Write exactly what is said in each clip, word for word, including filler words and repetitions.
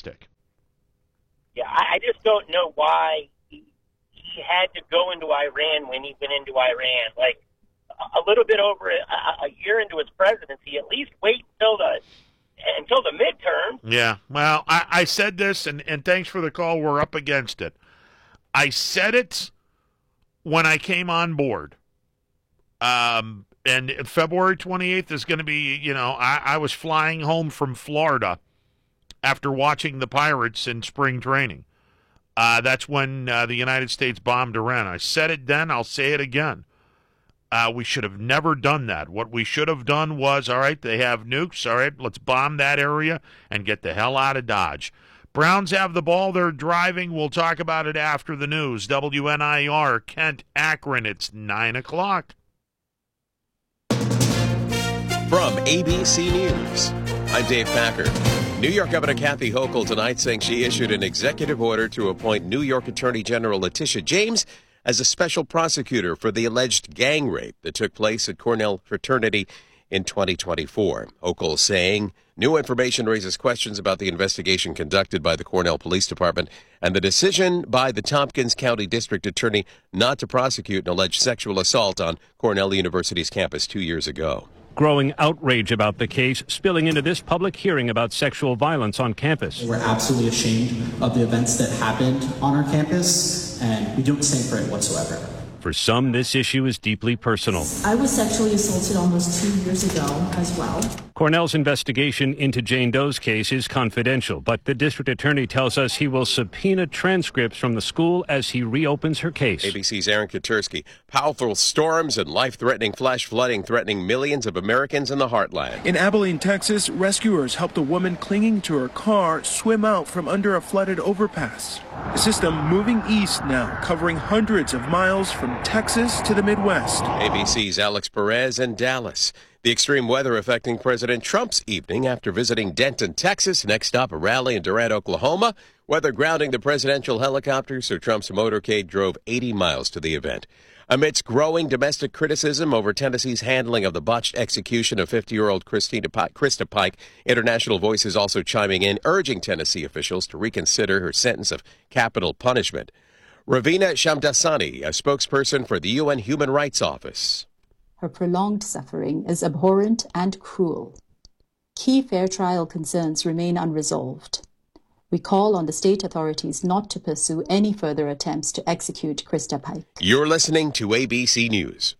stick. Yeah, I, I just don't know why he, he had to go into Iran when he went into Iran. Like, a, a little bit over a, a year into his presidency, at least wait until the until the midterm. Yeah, well, I, I said this, and, and thanks for the call. We're up against it. I said it when I came on board. Um, and February twenty-eighth is going to be, you know, I, I was flying home from Florida after watching the Pirates in spring training. Uh, that's when uh, the United States bombed Iran. I said it then. I'll say it again. Uh, we should have never done that. What we should have done was, all right, they have nukes. All right, let's bomb that area and get the hell out of Dodge. Browns have the ball. They're driving. We'll talk about it after the news. W N I R, Kent, Akron. It's nine o'clock. From A B C News, I'm Dave Packer. New York Governor Kathy Hochul tonight saying she issued an executive order to appoint New York Attorney General Letitia James as a special prosecutor for the alleged gang rape that took place at Cornell Fraternity in twenty twenty-four. Hochul saying new information raises questions about the investigation conducted by the Cornell Police Department and the decision by the Tompkins County District Attorney not to prosecute an alleged sexual assault on Cornell University's campus two years ago. Growing outrage about the case spilling into this public hearing about sexual violence on campus. We're absolutely ashamed of the events that happened on our campus, and we don't stand for it whatsoever. For some, this issue is deeply personal. I was sexually assaulted almost two years ago as well. Cornell's investigation into Jane Doe's case is confidential, but the district attorney tells us he will subpoena transcripts from the school as he reopens her case. A B C's Aaron Katursky. Powerful storms and life-threatening flash flooding threatening millions of Americans in the heartland. In Abilene, Texas, rescuers helped a woman clinging to her car swim out from under a flooded overpass. The system moving east now, covering hundreds of miles from Texas to the Midwest. A B C's Alex Perez in Dallas. The extreme weather affecting President Trump's evening after visiting Denton, Texas. Next stop, a rally in Durant, Oklahoma. Weather grounding the presidential helicopter, so Trump's motorcade drove eighty miles to the event. Amidst growing domestic criticism over Tennessee's handling of the botched execution of fifty-year-old Christina Pike, Krista Pike, international voices also chiming in, urging Tennessee officials to reconsider her sentence of capital punishment. Ravina Shamdasani, a spokesperson for the U N Human Rights Office. Her prolonged suffering is abhorrent and cruel. Key fair trial concerns remain unresolved. We call on the state authorities not to pursue any further attempts to execute Krista Pike. You're listening to A B C News.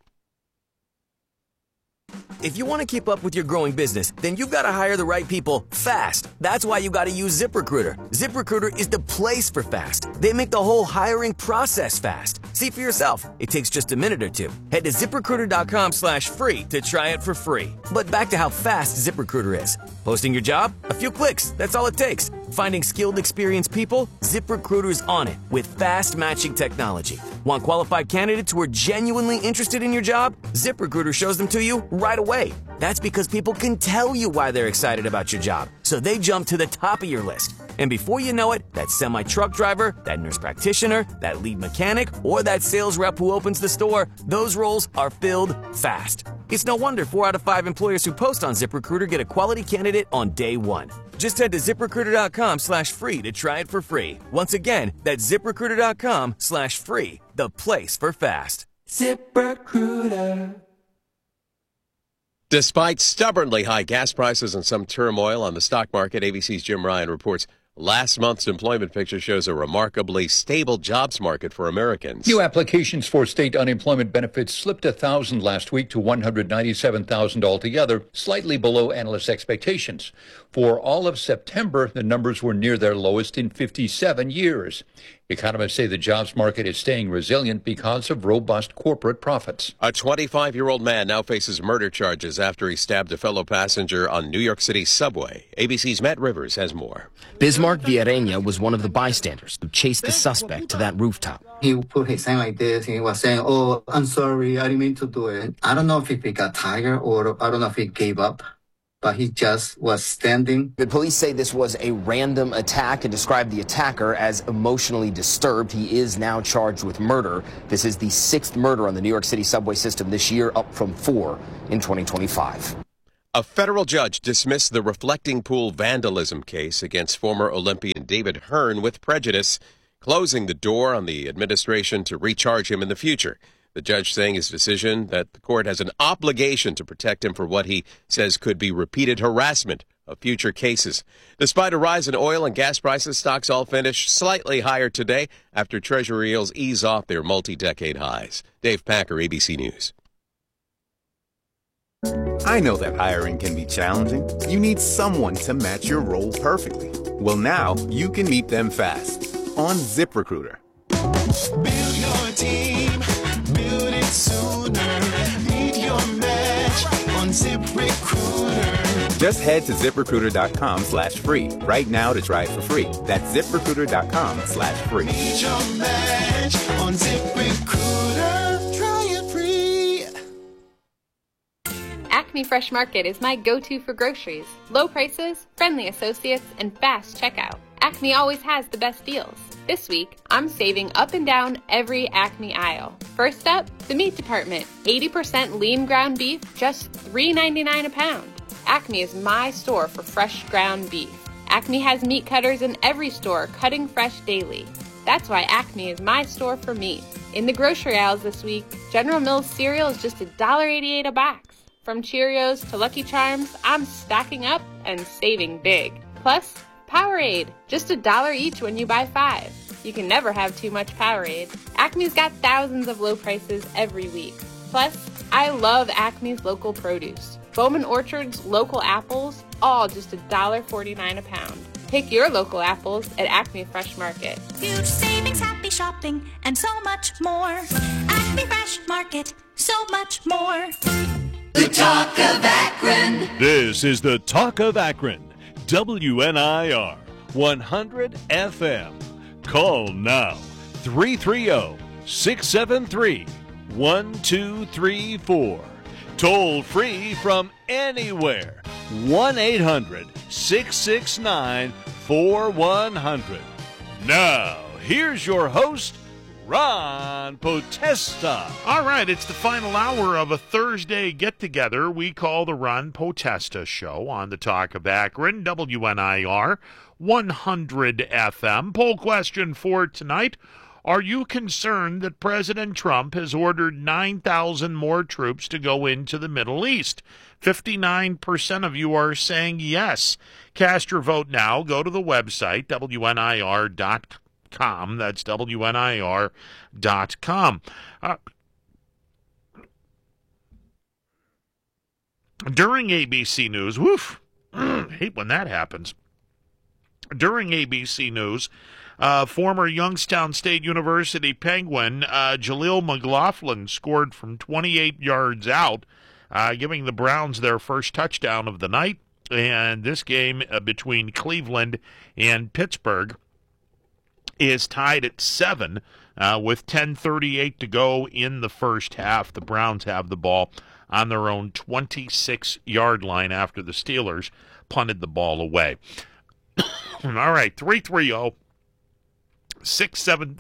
If you want to keep up with your growing business, then you've got to hire the right people fast. That's why you got to use ZipRecruiter. ZipRecruiter is the place for fast. They make the whole hiring process fast. See for yourself. It takes just a minute or two. Head to ZipRecruiter.com slash free to try it for free. But back to how fast ZipRecruiter is. Posting your job? A few clicks. That's all it takes. Finding skilled, experienced people? ZipRecruiter's on it with fast matching technology. Want qualified candidates who are genuinely interested in your job? ZipRecruiter shows them to you right away. That's because people can tell you why they're excited about your job, so they jump to the top of your list. And before you know it, that semi-truck driver, that nurse practitioner, that lead mechanic, or that sales rep who opens the store, those roles are filled fast. It's no wonder four out of five employers who post on ZipRecruiter get a quality candidate on day one. Just head to ZipRecruiter.com slash free to try it for free. Once again, that's ZipRecruiter.com slash free, the place for fast. ZipRecruiter. Despite stubbornly high gas prices and some turmoil on the stock market, A B C's Jim Ryan reports last month's employment picture shows a remarkably stable jobs market for Americans. New applications for state unemployment benefits slipped one thousand last week to one hundred ninety-seven thousand altogether, slightly below analysts' expectations. For all of September, the numbers were near their lowest in fifty-seven years. Economists say the jobs market is staying resilient because of robust corporate profits. A twenty-five-year-old man now faces murder charges after he stabbed a fellow passenger on New York City's subway. A B C's Matt Rivers has more. Bismarck Villarreña was one of the bystanders who chased the suspect to that rooftop. He put his hand like this, and he was saying, "Oh, I'm sorry, I didn't mean to do it." I don't know if he got tired or I don't know if he gave up, but he just was standing. The police say this was a random attack and described the attacker as emotionally disturbed. He is now charged with murder. This is the sixth murder on the New York City subway system this year, up from four in twenty twenty-five. A federal judge dismissed the reflecting pool vandalism case against former Olympian find David Hearn with prejudice, closing the door on the administration to recharge him in the future. The judge saying his decision that the court has an obligation to protect him for what he says could be repeated harassment of future cases. Despite a rise in oil and gas prices, stocks all finished slightly higher today after Treasury yields ease off their multi-decade highs. Dave Packer, A B C News. I know that hiring can be challenging. You need someone to match your role perfectly. Well, now you can meet them fast on ZipRecruiter. Build your team, build it sooner. Meet your match on ZipRecruiter. Just head to ZipRecruiter.com slash free right now to try it for free. That's ZipRecruiter.com slash free. Meet your match on ZipRecruiter. Try it free. Acme Fresh Market is my go-to for groceries. Low prices, friendly associates, and fast checkout. Acme always has the best deals. This week, I'm saving up and down every Acme aisle. First up, the meat department. eighty percent lean ground beef, just three ninety-nine a pound. Acme is my store for fresh ground beef. Acme has meat cutters in every store, cutting fresh daily. That's why Acme is my store for meat. In the grocery aisles this week, General Mills cereal is just one dollar eighty-eight a box. From Cheerios to Lucky Charms, I'm stocking up and saving big. Plus, Powerade, just a dollar each when you buy five. You can never have too much Powerade. Acme's got thousands of low prices every week. Plus, I love Acme's local produce. Bowman Orchard's local apples, all just one dollar forty-nine a pound. Pick your local apples at Acme Fresh Market. Huge savings, happy shopping, and so much more. Acme Fresh Market, so much more. The Talk of Akron. This is the Talk of Akron. W N I R one hundred F M. Call now three three zero, six seven three, one two three four. Toll free from anywhere. one eight hundred, six six nine, four one zero zero. Now, here's your host, Ron Potesta. All right, it's the final hour of a Thursday get-together we call the Ron Potesta Show on the Talk of Akron, W N I R one hundred F M. Poll question for tonight. Are you concerned that President Trump has ordered nine thousand more troops to go into the Middle East? fifty-nine percent of you are saying yes. Cast your vote now. Go to the website, W N I R dot com. That's W N I R dot com. Uh, during A B C News, woof, hate when that happens. During A B C News, Uh, former Youngstown State University Penguin uh, Jaleel McLaughlin scored from twenty-eight yards out, uh, giving the Browns their first touchdown of the night. And this game uh, between Cleveland and Pittsburgh is tied at seven uh, with ten thirty-eight to go in the first half. The Browns have the ball on their own twenty-six-yard line after the Steelers punted the ball away. All right, three three zero. Six seven.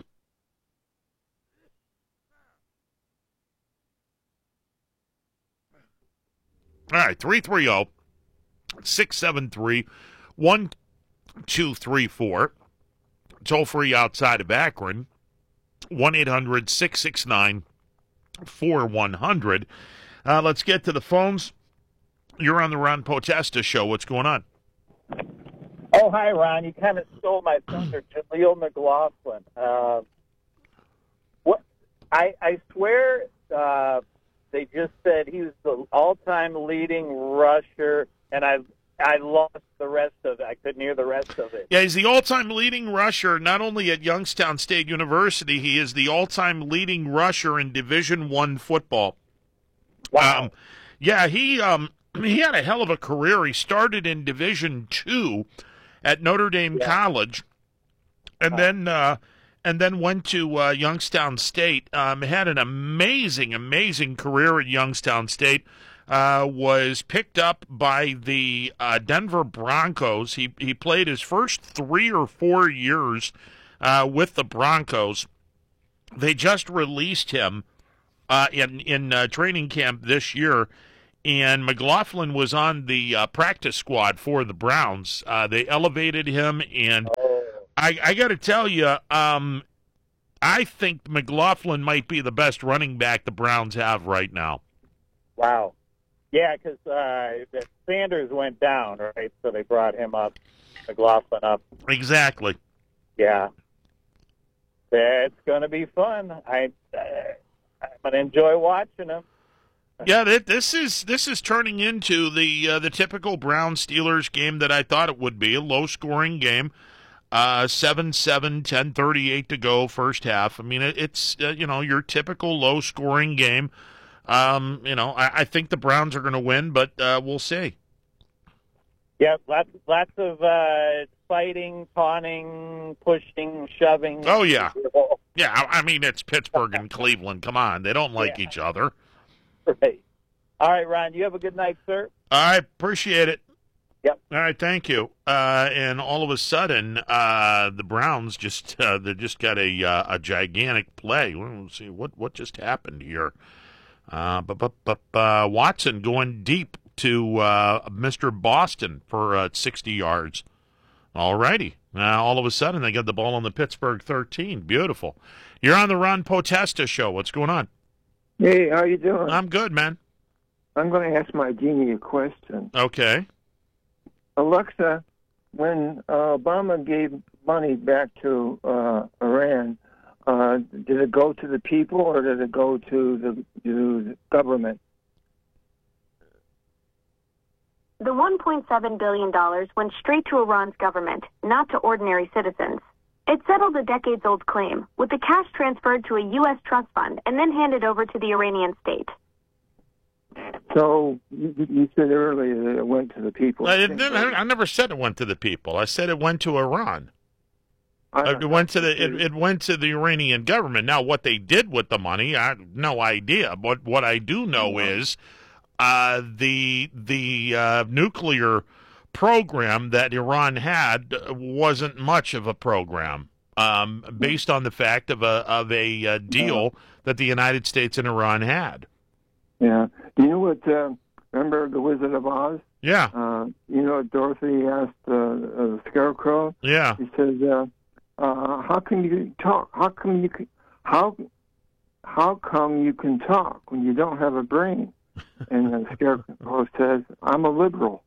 All right, three three zero six seven three one two three four. Toll free outside of Akron. One eight hundred six six nine four one zero zero. Uh, let's get to the phones. You're on the Ron Potesta Show. What's going on? Oh, hi, Ron. You kind of stole my thunder, Jaleel McLaughlin. Uh, what? I, I swear uh, they just said he was the all-time leading rusher, and I I lost the rest of it. I couldn't hear the rest of it. Yeah, he's the all-time leading rusher, not only at Youngstown State University, he is the all-time leading rusher in Division One football. Wow. Um, yeah, he um, he had a hell of a career. He started in Division Two at Notre Dame yeah. College, and uh, then uh, and then went to uh, Youngstown State. Um, had an amazing, amazing career at Youngstown State. Uh, was picked up by the uh, Denver Broncos. He he played his first three or four years uh, with the Broncos. They just released him uh, in in uh, training camp this year. And McLaughlin was on the uh, practice squad for the Browns. Uh, they elevated him, and I, I got to tell you, um, I think McLaughlin might be the best running back the Browns have right now. Wow. Yeah, because uh, Sanders went down, right? So they brought him up, McLaughlin up. Exactly. Yeah. It's going to be fun. I, uh, I'm going to enjoy watching them. Yeah, this is this is turning into the uh, the typical Browns Steelers game that I thought it would be, a low-scoring game. Uh, seven seven, ten thirty-eight to go, first half. I mean, it, it's, uh, you know, your typical low-scoring game. Um, you know, I, I think the Browns are going to win, but uh, we'll see. Yeah, lots, lots of uh, fighting, taunting, pushing, shoving. Oh, yeah. Yeah, I, I mean, it's Pittsburgh and Cleveland. Come on, they don't like yeah. each other. Right. All right, Ron, you have a good night, sir. I appreciate it. Yep. All right, thank you. Uh, and all of a sudden, uh, the Browns just uh, they just got a uh, a gigantic play. Let's see what what just happened here. Uh, but but but uh, Watson going deep to uh, Mister Boston for uh, sixty yards. All righty. Now all of a sudden they got the ball on the Pittsburgh thirteen. Beautiful. You're on the Ron Potesta show. What's going on? Hey, how you doing? I'm good, man. I'm going to ask my genie a question. Okay. Alexa, when uh, Obama gave money back to uh, Iran, uh, did it go to the people or did it go to the, to the government? The one point seven billion dollars went straight to Iran's government, not to ordinary citizens. It settled a decades-old claim, with the cash transferred to a U S trust fund and then handed over to the Iranian state. So you, you said earlier that it went to the people. I, it, I never said it went to the people. I said it went to Iran. I, it went to the it, it went to the Iranian government. Now, what they did with the money, I have no idea. But what I do know is uh, the the uh, nuclear program that Iran had wasn't much of a program, um, based on the fact of a of a uh, deal that the United States and Iran had. Yeah. Do you know what, uh, remember The Wizard of Oz? Yeah. Uh, you know what Dorothy asked uh, uh, the Scarecrow? Yeah. He says, uh, uh, how can you talk? How come you can, how, how come you can talk when you don't have a brain? And the Scarecrow says, I'm a liberal.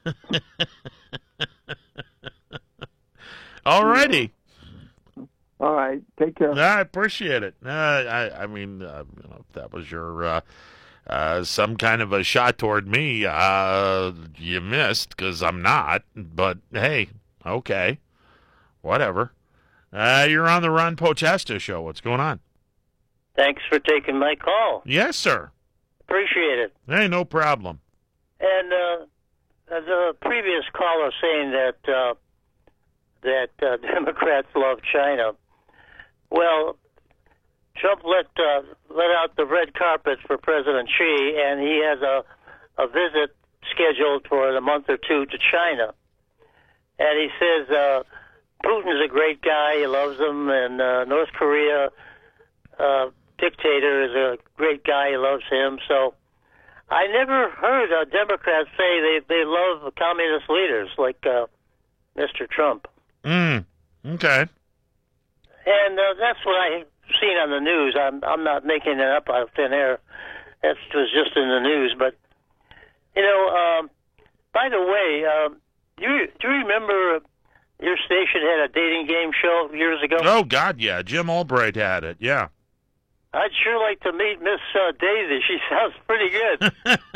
All righty. All right. Take care. I appreciate it. Uh, I, I mean, uh, you know, if that was your... Uh, Uh, some kind of a shot toward me, uh, you missed because I'm not. But hey, okay, whatever. Uh, you're on the Ron Potesta show. What's going on? Thanks for taking my call. Yes, sir. Appreciate it. Hey, no problem. And uh, the previous caller saying that uh, that uh, Democrats love China. Well, Trump let uh, let out the red carpet for President Xi, and he has a a visit scheduled for a month or two to China. And he says uh, Putin's a great guy; he loves him, and uh, North Korea uh, dictator is a great guy; he loves him. So I never heard a Democrat say they they love communist leaders like uh, Mister Trump. Mm. Okay. And uh, that's what I seen on the news. I'm I'm not making it up out of thin air. That was just in the news. But you know, um, by the way, um, do you do you remember your station had a dating game show years ago? Oh God, yeah. Jim Albright had it. Yeah. I'd sure like to meet Miss uh, Daisy. She sounds pretty good.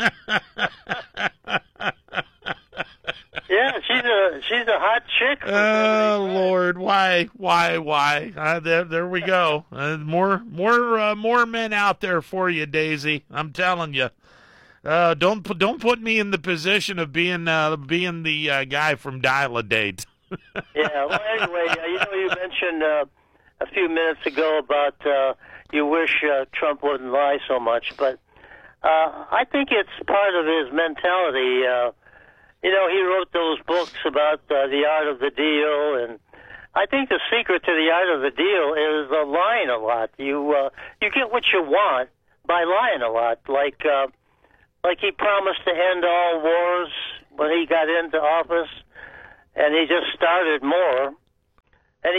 Yeah, she's a she's a hot chick. Oh Lord, why, why, why? Uh, there, there we go. Uh, more, more, uh, more men out there for you, Daisy. I'm telling you. Uh, don't put, don't put me in the position of being, uh, being the uh, guy from Dial a Date. Yeah. Well, anyway, uh, you know, you mentioned uh, a few minutes ago about uh, you wish uh, Trump wouldn't lie so much, but uh, I think it's part of his mentality. Uh, You know, he wrote those books about uh, the art of the deal, and I think the secret to the art of the deal is uh, lying a lot. You uh, you get what you want by lying a lot. Like uh, like he promised to end all wars when he got into office, and he just started more. And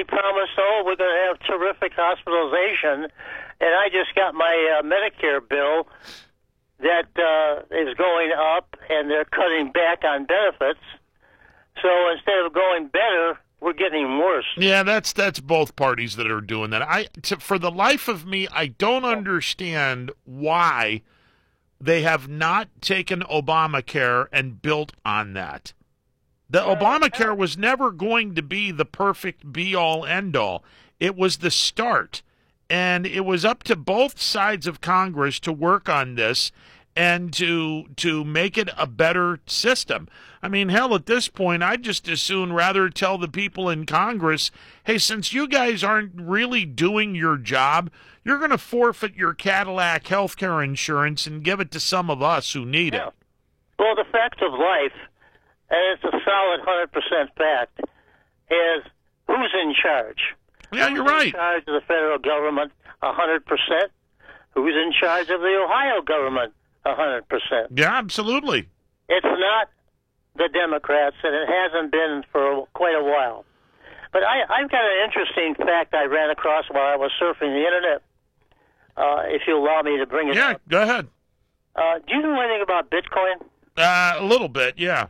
he promised, oh, we're going to have terrific hospitalization, and I just got my uh, Medicare bill that uh, is going up, and they're cutting back on benefits. So instead of going better, we're getting worse. Yeah, that's that's both parties that are doing that. I, to, for the life of me, I don't understand why they have not taken Obamacare and built on that. The Obamacare was never going to be the perfect be-all, end-all. It was the start, and it was up to both sides of Congress to work on this and to to make it a better system. I mean, hell, at this point, I'd just as soon rather tell the people in Congress, hey, since you guys aren't really doing your job, you're going to forfeit your Cadillac health care insurance and give it to some of us who need yeah. it. Well, the fact of life, and it's a solid one hundred percent fact, is who's in charge? Yeah, who's you're right. in charge of the federal government? one hundred percent. Who's in charge of the Ohio government? one hundred percent. Yeah, absolutely. It's not the Democrats, and it hasn't been for quite a while. But I, I've got an interesting fact I ran across while I was surfing the Internet, uh, if you allow me to bring it yeah, up. Yeah, go ahead. Uh, do you know anything about Bitcoin? Uh, a little bit, yeah.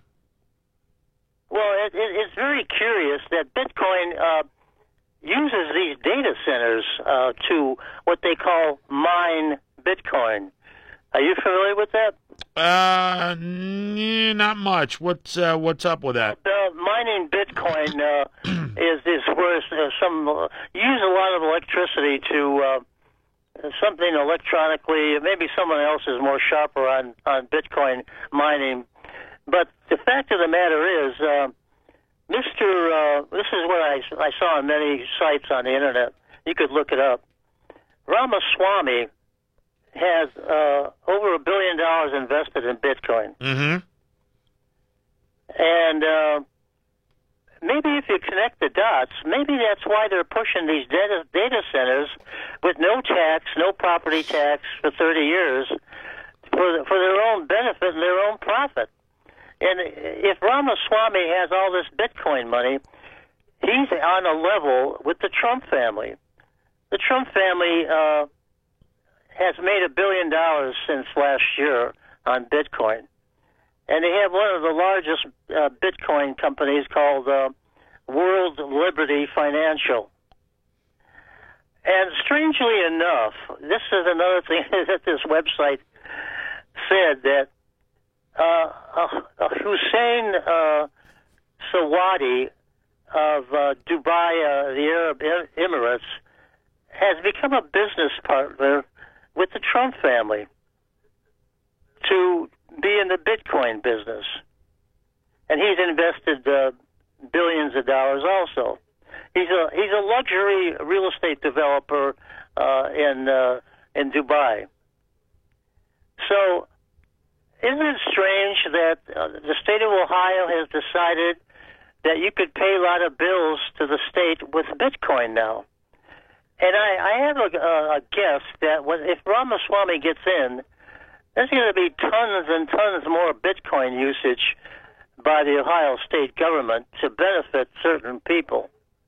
Well, it, it, it's very curious that Bitcoin uh, uses these data centers uh, to what they call mine Bitcoin. Are you familiar with that? Uh, n- not much. What's uh, what's up with that? Uh, mining Bitcoin uh, is is where uh, some uh, use a lot of electricity to uh, something electronically. Maybe someone else is more sharper on on Bitcoin mining, but the fact of the matter is, uh, Mister Uh, this is what I I saw on many sites on the internet. You could look it up. Ramaswamy has uh, over a billion dollars invested in Bitcoin. Mm-hmm. And uh, maybe if you connect the dots, maybe that's why they're pushing these data, data centers with no tax, no property tax for thirty years for, the, for their own benefit and their own profit. And if Ramaswamy has all this Bitcoin money, he's on a level with the Trump family. The Trump family uh, has made a billion dollars since last year on Bitcoin. And they have one of the largest uh, Bitcoin companies called uh, World Liberty Financial. And strangely enough, this is another thing that this website said, that uh, uh, Hussein uh, Sawadi of uh, Dubai, uh, the Arab Emirates, has become a business partner with the Trump family to be in the Bitcoin business. And he's invested uh, billions of dollars also. He's a he's a luxury real estate developer uh, in uh, in Dubai. So isn't it strange that uh, the state of Ohio has decided that you could pay a lot of bills to the state with Bitcoin now? And I, I have a, a guess that when, if Ramaswamy gets in, there's going to be tons and tons more Bitcoin usage by the Ohio state government to benefit certain people.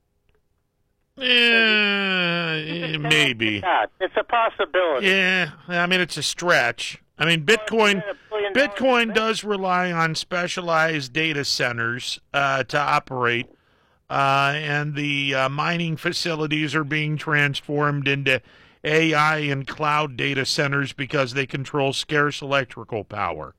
Yeah, maybe. It's a possibility. Yeah, I mean, it's a stretch. I mean, Bitcoin Bitcoin does rely on specialized data centers uh, to operate. Uh, and the uh, mining facilities are being transformed into A I and cloud data centers because they control scarce electrical power.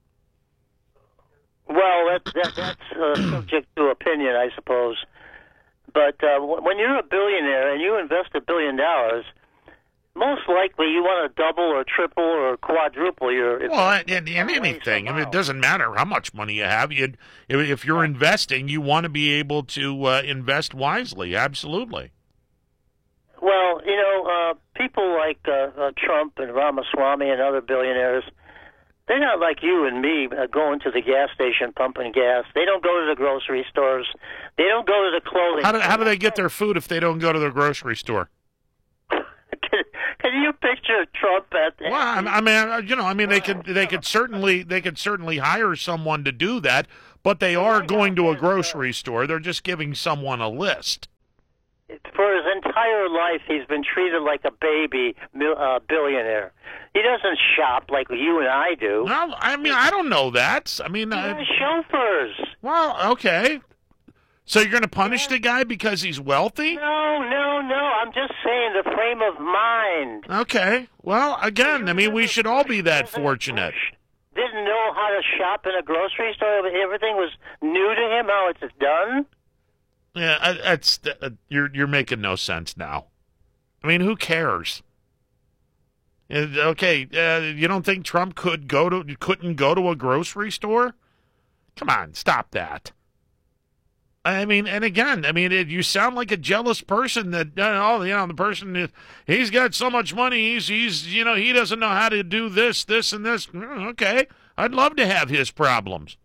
Well, that, that, that's uh, subject to opinion, I suppose. But uh, when you're a billionaire and you invest a billion dollars, most likely you want to double or triple or quadruple your... Well, and, and anything. I mean, it doesn't matter how much money you have. You'd, if you're investing, you want to be able to uh, invest wisely. Absolutely. Well, you know, uh, people like uh, uh, Trump and Ramaswamy and other billionaires, they're not like you and me uh, going to the gas station pumping gas. They don't go to the grocery stores. They don't go to the clothing How do, how do they get their food if they don't go to the grocery store? Can you picture Trump at? Well, I, I mean, you know, I mean, they could, they could certainly, they could certainly hire someone to do that, but they are going to a grocery store. They're just giving someone a list. for his entire life, he's been treated like a baby mil- uh, billionaire. He doesn't shop like you and I do. No, I mean, I don't know that. I mean, He uh, has chauffeurs. well, okay. So you're going to punish the guy because he's wealthy? No, no, no. I'm just saying the frame of mind. Okay. Well, again, I mean, we should all be that fortunate. Didn't know how to shop in a grocery store. Everything was new to him. How it's done. Yeah, I- that's uh, you're you're making no sense now. I mean, who cares? Uh, Okay, uh, you don't think Trump could go to couldn't go to a grocery store? Come on, stop that. I mean, and again, I mean, it, you sound like a jealous person that, uh, oh, you know, the person, is- he's got so much money, he's, he's, you know, he doesn't know how to do this, this, and this. Mm, Okay, I'd love to have his problems.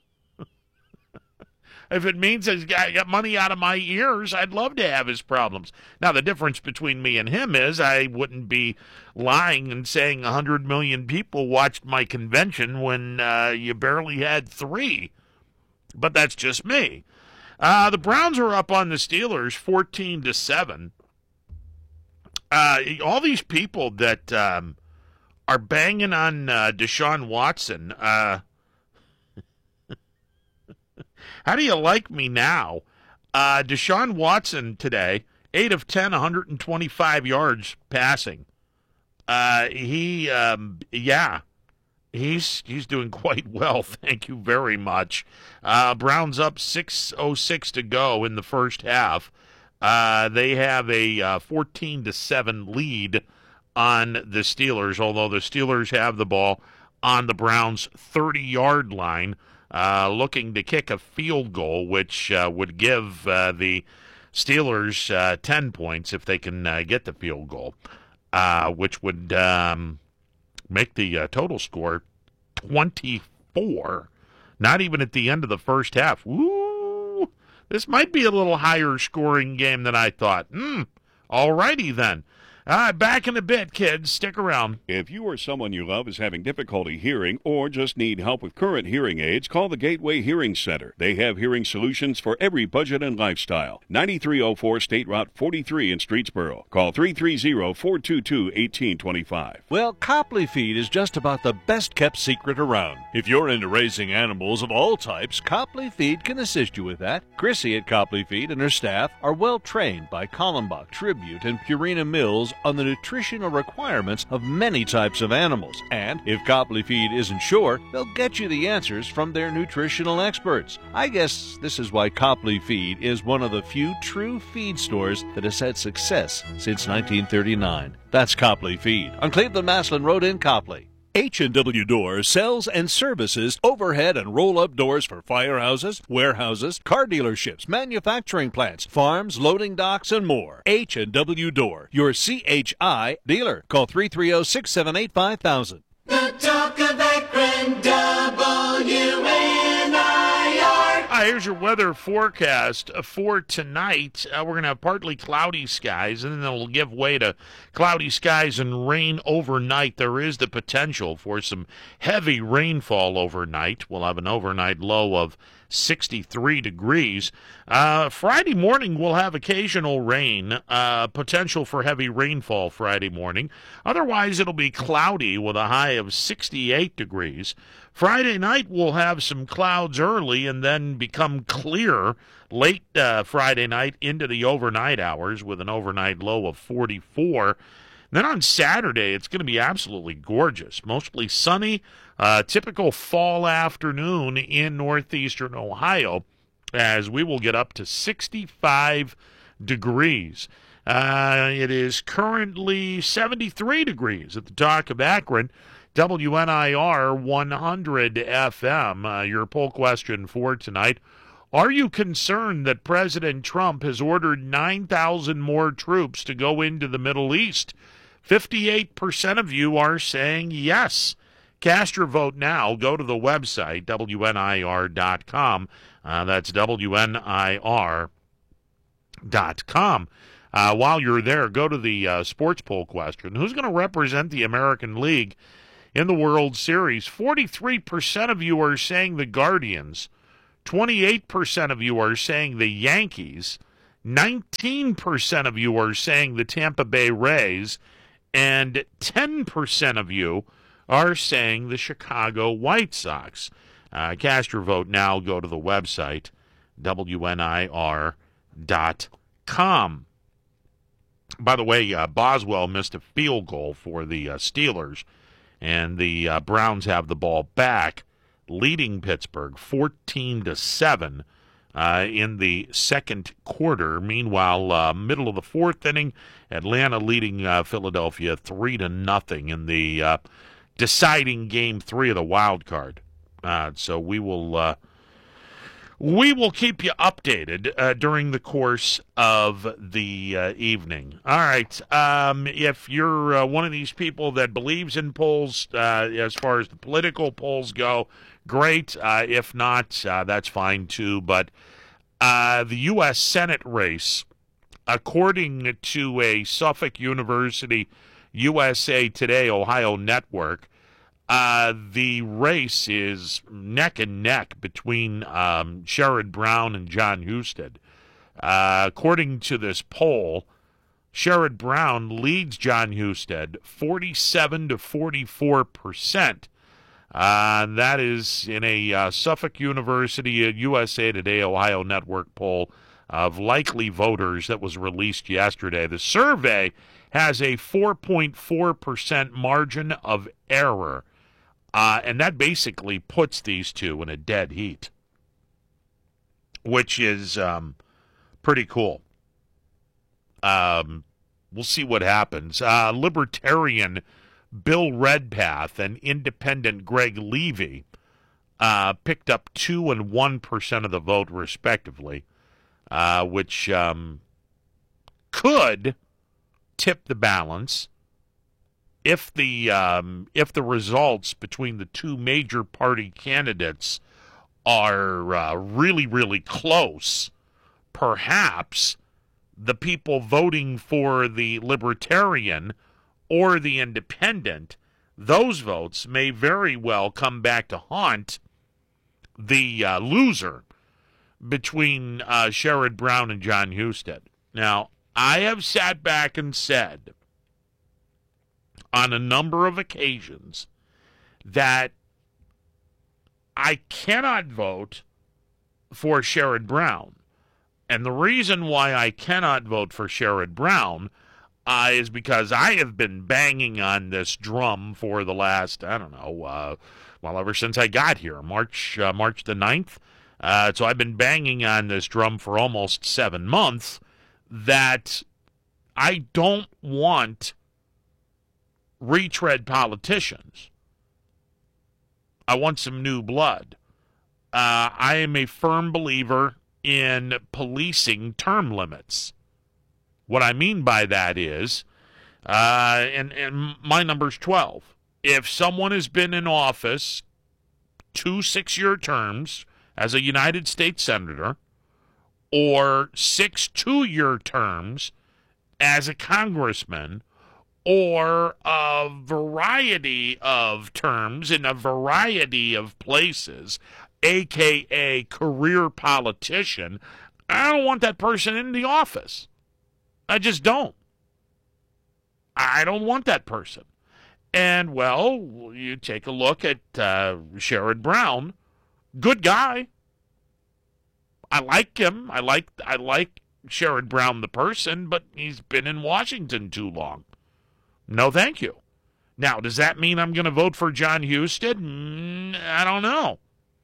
If it means he's got, got money out of my ears, I'd love to have his problems. Now, the difference between me and him is I wouldn't be lying and saying one hundred million people watched my convention when uh, you barely had three. But that's just me. Uh, the Browns are up on the Steelers fourteen to seven. Uh, all these people that um, are banging on uh, Deshaun Watson, uh, how do you like me now? Uh, Deshaun Watson today, eight of ten, one hundred twenty-five yards passing. Uh, he, um, yeah, he's he's doing quite well. Thank you very much. Uh, Browns up six oh six to go in the first half. Uh, they have a uh, fourteen to seven lead on the Steelers, although the Steelers have the ball on the Browns' thirty-yard line. Uh, looking to kick a field goal, which uh, would give uh, the Steelers uh, ten points if they can uh, get the field goal, uh, which would um, make the uh, total score twenty-four. Not even at the end of the first half. Woo! This might be a little higher scoring game than I thought. Hmm. All righty then. Uh, back in a bit, kids. Stick around. If you or someone you love is having difficulty hearing or just need help with current hearing aids, call the Gateway Hearing Center. They have hearing solutions for every budget and lifestyle. ninety-three oh four State Route forty-three in Streetsboro. Call three three zero, four two two, one eight two five. Well, Copley Feed is just about the best-kept secret around. If you're into raising animals of all types, Copley Feed can assist you with that. Chrissy at Copley Feed and her staff are well-trained by Kallenbach, Tribute, and Purina Mills on the nutritional requirements of many types of animals. And if Copley Feed isn't sure, they'll get you the answers from their nutritional experts. I guess this is why Copley Feed is one of the few true feed stores that has had success since nineteen thirty-nine. That's Copley Feed on Cleveland-Maslin Road in Copley. H and W Doors sells and services overhead and roll-up doors for firehouses, warehouses, car dealerships, manufacturing plants, farms, loading docks, and more. H and W Door, your C H I dealer. Call three three zero, six seven eight, five thousand. The talk of Akron, W N I R. Ah, here's your weather forecast for tonight. Uh, we're going to have partly cloudy skies, and then it'll give way to cloudy skies and rain overnight. There is the potential for some heavy rainfall overnight. We'll have an overnight low of sixty-three degrees. Uh, Friday morning, we'll have occasional rain, uh, potential for heavy rainfall Friday morning. Otherwise, it'll be cloudy with a high of sixty-eight degrees. Friday night, we'll have some clouds early and then become clear late uh, Friday night into the overnight hours with an overnight low of forty-four. Then on Saturday, it's going to be absolutely gorgeous. Mostly sunny, uh, typical fall afternoon in northeastern Ohio, as we will get up to sixty-five degrees. Uh, it is currently seventy-three degrees at the dock of Akron. W N I R one hundred F M. Uh, your poll question for tonight. Are you concerned that President Trump has ordered nine thousand more troops to go into the Middle East? fifty-eight percent of you are saying yes. Cast your vote now. Go to the website, W N I R dot com. Uh, that's W N I R dot com. Uh, while you're there, go to the uh, sports poll question. Who's going to represent the American League in the World Series? forty-three percent of you are saying the Guardians. twenty-eight percent of you are saying the Yankees. nineteen percent of you are saying the Tampa Bay Rays, and ten percent of you are saying the Chicago White Sox. Uh, cast your vote now. Go to the website, W N I R dot com. By the way, uh, Boswell missed a field goal for the uh, Steelers, and the uh, Browns have the ball back, leading Pittsburgh fourteen to seven uh, in the second quarter. Meanwhile, uh, middle of the fourth inning, Atlanta leading uh, Philadelphia three to nothing in the uh, deciding game three of the wild card. Uh, so we will uh, we will keep you updated uh, during the course of the uh, evening. All right. Um, if you're uh, one of these people that believes in polls, uh, as far as the political polls go, great. Uh, if not, uh, that's fine too. But uh, the U S Senate race, according to a Suffolk University U S A Today Ohio network, Uh, the race is neck and neck between um, Sherrod Brown and Jon Husted. Uh, according to this poll, Sherrod Brown leads Jon Husted forty-seven to forty-four percent. Uh, that is in a uh, Suffolk University U S A Today Ohio network poll of likely voters that was released yesterday. The survey has a four point four percent margin of error. Uh, and that basically puts these two in a dead heat, which is um, pretty cool. Um, we'll see what happens. Uh, Libertarian Bill Redpath and Independent Greg Levy uh, picked up two and one percent of the vote, respectively, uh, which um, could tip the balance. If the um, if the results between the two major party candidates are uh, really, really close, perhaps the people voting for the Libertarian or the Independent, those votes may very well come back to haunt the uh, loser between uh, Sherrod Brown and Jon Husted. Now, I have sat back and said on a number of occasions that I cannot vote for Sherrod Brown. And the reason why I cannot vote for Sherrod Brown uh, is because I have been banging on this drum for the last, I don't know, uh, well, ever since I got here, March uh, March the ninth. Uh, so I've been banging on this drum for almost seven months that I don't want retread politicians. I want some new blood. Uh, I am a firm believer in policing term limits. What I mean by that is, uh, and, and my number's twelve. If someone has been in office two six-year terms as a United States Senator or six two-year terms as a congressman, or a variety of terms in a variety of places, a k a career politician, I don't want that person in the office. I just don't. I don't want that person. And, well, you take a look at uh, Sherrod Brown. Good guy. I like him. I like, I like Sherrod Brown the person, but he's been in Washington too long. No, thank you. Now, does that mean I'm going to vote for Jon Husted? Mm, I don't know.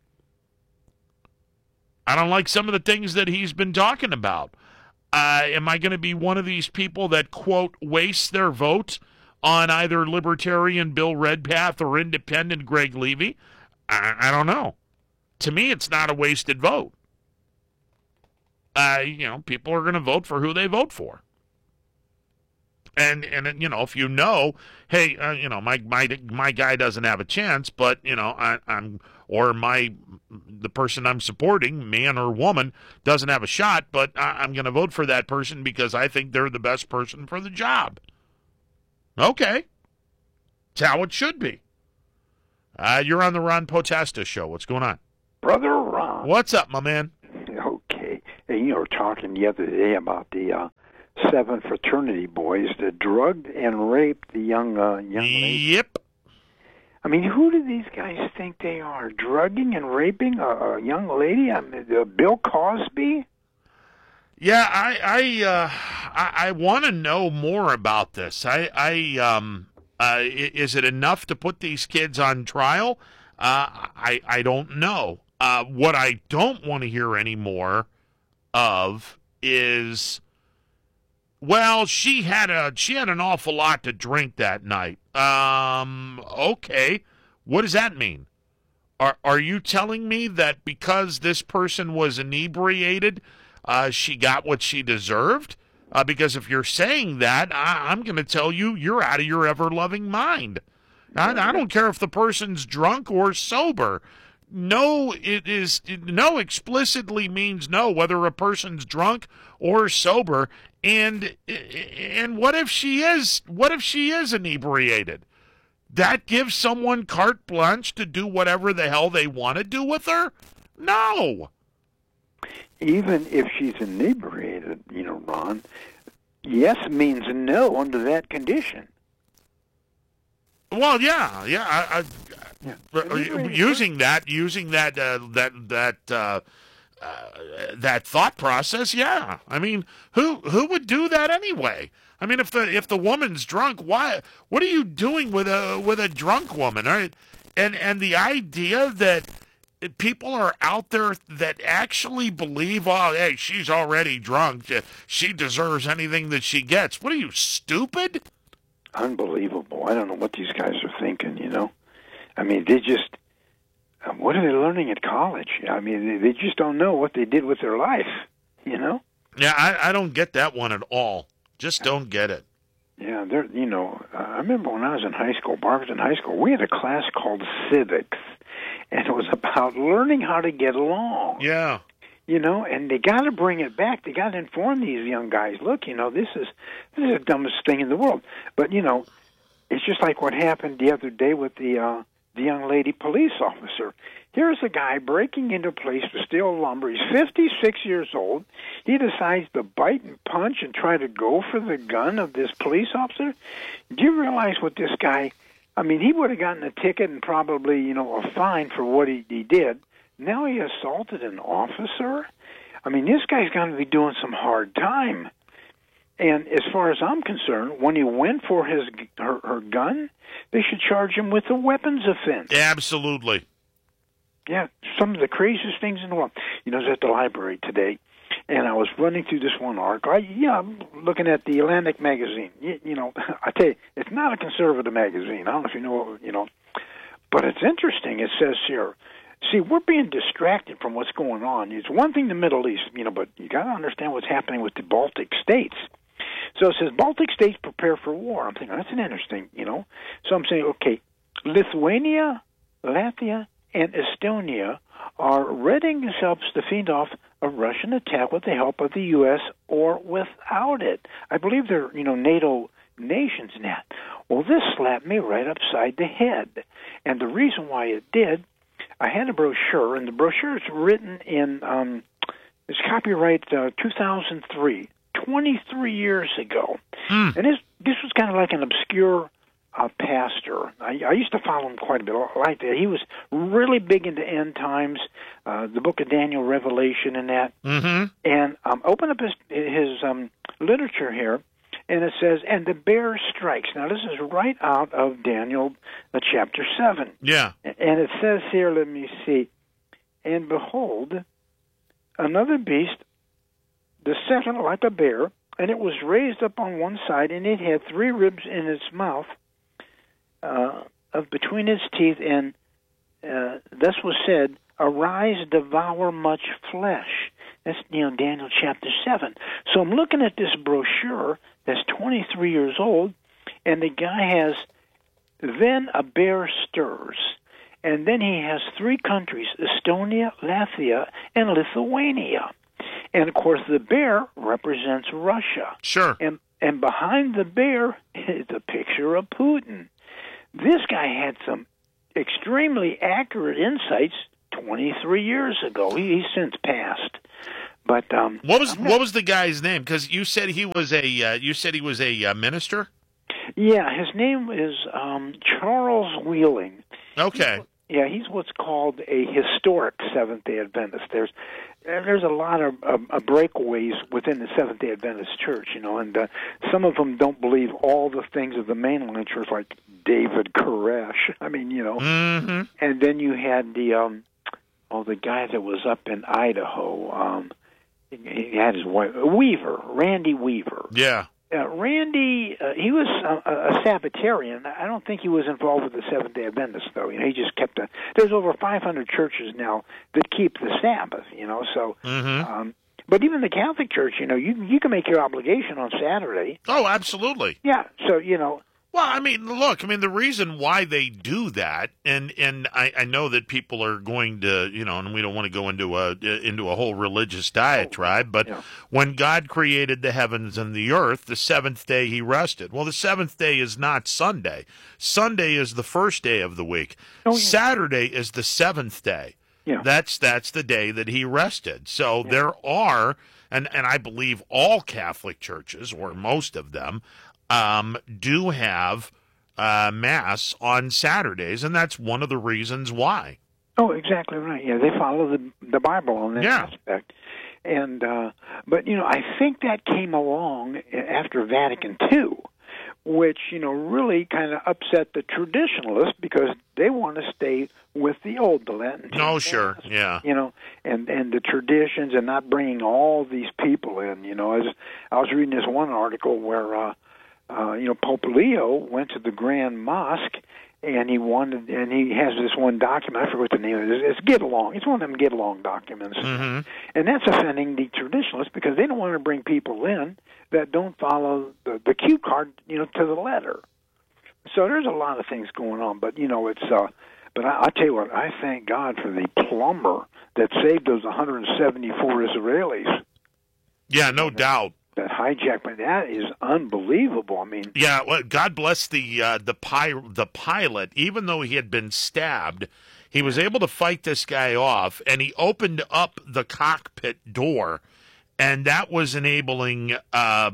I don't like some of the things that he's been talking about. Uh, am I going to be one of these people that, quote, wastes their vote on either Libertarian Bill Redpath or Independent Greg Levy? I, I don't know. To me, it's not a wasted vote. Uh, you know, people are going to vote for who they vote for. And, and you know, if you know, hey, uh, you know, my my my guy doesn't have a chance, but, you know, I, I'm, or my, the person I'm supporting, man or woman, doesn't have a shot, but I, I'm going to vote for that person because I think they're the best person for the job. Okay. It's how it should be. Uh, you're on the Ron Potesta show. What's going on? Brother Ron. What's up, my man? Okay. you were talking the other day about the uh, seven fraternity boys that drugged and raped the young uh, young lady. Yep. I mean, who do these guys think they are? Drugging and raping a, a young lady? I mean, uh, Bill Cosby? Yeah, I I uh, I, I want to know more about this. I I um uh, is it enough to put these kids on trial? Uh, I I don't know. Uh, what I don't want to hear anymore of is, well, she had a she had an awful lot to drink that night. Um, okay, what does that mean? Are are you telling me that because this person was inebriated, uh, she got what she deserved? Uh, because if you're saying that, I, I'm going to tell you you're out of your ever-loving mind. I, I don't care if the person's drunk or sober. No, it is no explicitly means no, whether a person's drunk or sober. And and what if she is? What if she is inebriated? That gives someone carte blanche to do whatever the hell they want to do with her? No. Even if she's inebriated, you know, Ron, yes means no under that condition. Well, yeah, yeah. I, I, yeah. Using that, using that, uh, that, that, uh, uh, that thought process. Yeah. I mean, who who would do that anyway? I mean, if the if the woman's drunk, why? What are you doing with a with a drunk woman? Right? And and the idea that people are out there that actually believe, oh, hey, she's already drunk. She deserves anything that she gets. What are you, stupid? Unbelievable. I don't know what these guys are thinking, you know. I mean, they just, what are they learning at college? I mean, they just don't know what they did with their life, you know? Yeah, I, I don't get that one at all. Just don't get it. Yeah, they're, you know, I remember when I was in high school, Barberton High School, we had a class called civics, and it was about learning how to get along. Yeah. You know, and they got to bring it back. They got to inform these young guys, look, you know, this is this is the dumbest thing in the world. But, you know, it's just like what happened the other day with the uh, the young lady police officer. Here's a guy breaking into a place to steal lumber. He's fifty-six years old. He decides to bite and punch and try to go for the gun of this police officer. Do you realize what this guy, I mean, he would have gotten a ticket and probably, you know, a fine for what he, he did. Now he assaulted an officer? I mean, this guy's going to be doing some hard time. And as far as I'm concerned, when he went for his her, her gun, they should charge him with a weapons offense. Absolutely. Yeah, some of the craziest things in the world. You know, I was at the library today, and I was running through this one article. I, yeah, I'm looking at the Atlantic magazine. You, you know, I tell you, it's not a conservative magazine. I don't know if you know, you know, but it's interesting. It says here, see, we're being distracted from what's going on. It's one thing the Middle East, you know, but you got to understand what's happening with the Baltic states. So it says Baltic states prepare for war. I'm thinking, that's an interesting, you know. So I'm saying, okay, Lithuania, Latvia, and Estonia are readying themselves to fend off a Russian attack with the help of the U S or without it. I believe they're, you know, NATO nations now. Well, this slapped me right upside the head. And the reason why it did, I had a brochure, and the brochure is written in, um, it's copyright uh, two thousand three, twenty-three years ago. Mm. And this this was kind of like an obscure uh, pastor. I, I used to follow him quite a bit like that. He was really big into end times, uh, the book of Daniel, Revelation, and that. Mm-hmm. And um, open up his, his um, literature here, and it says, and the bear strikes. Now, this is right out of Daniel uh, chapter seven. Yeah. And it says here, let me see, and behold, another beast, the second like a bear, and it was raised up on one side, and it had three ribs in its mouth, uh, of between its teeth, and uh, thus was said, arise, devour much flesh. That's, you know, Daniel chapter seven. So I'm looking at this brochure that's twenty-three years old, and the guy has, then a bear stirs. And then he has three countries, Estonia, Latvia, and Lithuania. And, of course, the bear represents Russia. Sure. And and behind the bear is a picture of Putin. This guy had some extremely accurate insights twenty-three years ago. He, he's since passed. But um, what was what was the guy's name? Because you said he was a uh, you said he was a uh, minister. Yeah, his name is um, Charles Wheeling. Okay. Yeah, he's what's called a historic Seventh-day Adventist. There's there's a lot of, of, of breakaways within the Seventh-day Adventist Church, you know, and uh, some of them don't believe all the things of the mainline church, like David Koresh. I mean, you know. Mm-hmm. And then you had the um, oh, the guy that was up in Idaho. Um, he had his wife Weaver, Randy Weaver. Yeah. Uh, Randy, uh, he was a, a Sabbatarian. I don't think he was involved with the Seventh-day Adventists, though. You know, he just kept a. There's over five hundred churches now that keep the Sabbath. You know, so. Mm-hmm. Um, but even the Catholic Church, you know, you you can make your obligation on Saturday. Oh, absolutely. Yeah. So you know. Well, I mean, look, I mean, the reason why they do that, and and I, I know that people are going to, you know, and we don't want to go into a into a whole religious diatribe, but yeah. when God created the heavens and the earth, the seventh day he rested. Well, the seventh day is not Sunday. Sunday is the first day of the week. Oh, yeah. Saturday is the seventh day. Yeah. That's that's the day that he rested. So yeah. there are, and, and I believe all Catholic churches, or most of them, Um, do have uh, Mass on Saturdays, and that's one of the reasons why. Oh, exactly right. Yeah, they follow the the Bible on that yeah. aspect. And uh, but you know, I think that came along after Vatican Two, which you know really kind of upset the traditionalists because they want to stay with the old, the Latin. Oh, sure, yeah. You know, and and the traditions, and not bringing all these people in. You know, as I was reading this one article where. Uh, Uh, you know, Pope Leo went to the Grand Mosque, and he wanted, and he has this one document. I forget what the name of it is. It's Get Along. It's one of them Get Along documents, mm-hmm. and that's offending the traditionalists because they don't want to bring people in that don't follow the, the cue card, you know, to the letter. So there's a lot of things going on, but you know, it's. Uh, but I, I tell you what, I thank God for the plumber that saved those one hundred seventy-four Israelis. Yeah, no doubt. That hijack, but that is unbelievable. I mean, yeah. Well, God bless the uh, the pi- the pilot. Even though he had been stabbed, he was able to fight this guy off, and he opened up the cockpit door, and that was enabling uh,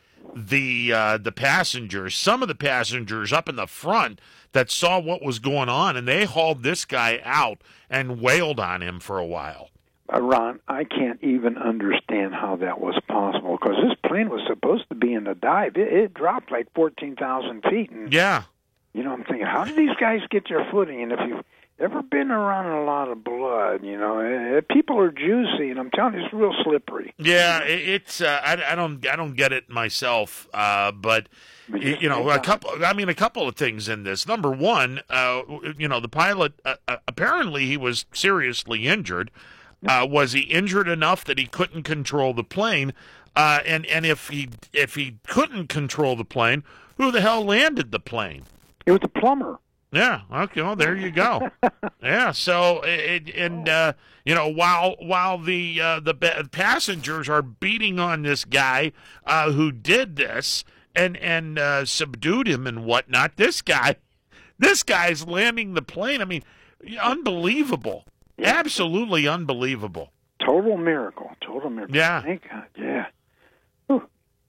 the uh, the passengers, some of the passengers up in the front that saw what was going on, and they hauled this guy out and wailed on him for a while. Uh, Ron, I can't even understand how that was possible because this plane was supposed to be in a dive. It, it dropped like fourteen thousand feet. And, yeah. You know, I'm thinking, how did these guys get their footing? And if you've ever been around a lot of blood, you know, it, people are juicy, and I'm telling you, it's real slippery. Yeah, it, it's. Uh, I, I don't. I don't get it myself. Uh, but you, you know, a couple. I mean, a couple of things in this. Number one, uh, you know, the pilot uh, apparently he was seriously injured. Uh, was he injured enough that he couldn't control the plane? Uh, and and if he if he couldn't control the plane, who the hell landed the plane? It was a plumber. Yeah. Okay. Well, there you go. yeah. So it, and uh, you know, while while the uh, the passengers are beating on this guy uh, who did this and and uh, subdued him and whatnot, this guy, this guy's landing the plane. I mean, unbelievable. Yeah. Absolutely unbelievable. Total miracle. Total miracle. Yeah. Thank God. Yeah. Whew.